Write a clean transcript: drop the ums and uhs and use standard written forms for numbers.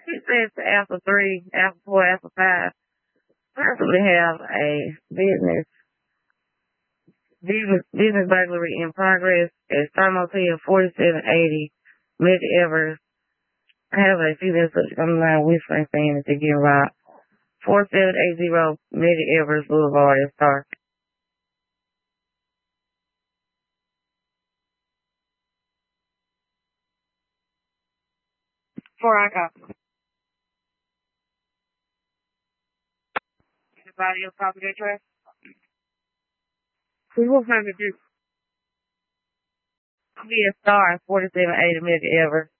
He says after 3, after 4, after 5, possibly have a business burglary in progress at Star Motel 4780 Mid Evers. I have a female subject on the line whispering saying that they're getting robbed. 4780 Mid Evers Boulevard in Star. Before I got anybody else copy their address? We will find it. Be a Star 4780 Mid Evers.